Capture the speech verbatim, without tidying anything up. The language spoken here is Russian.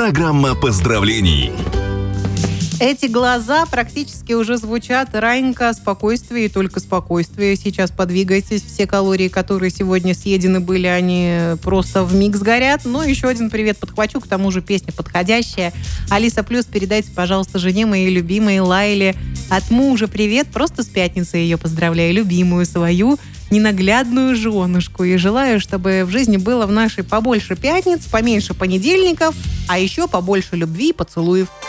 Программа поздравлений. Эти глаза практически уже звучат раненько. Спокойствие и только спокойствие. Сейчас подвигайтесь. Все калории, которые сегодня съедены были, они просто вмиг сгорят. Но еще один привет подхвачу. К тому же песня подходящая. Алиса Плюс, передайте, пожалуйста, жене моей любимой Лайле от мужа привет. Просто с пятницей ее поздравляю. Любимую свою ненаглядную женушку. И желаю, чтобы в жизни было в нашей побольше пятниц, поменьше понедельников, а еще побольше любви и поцелуев.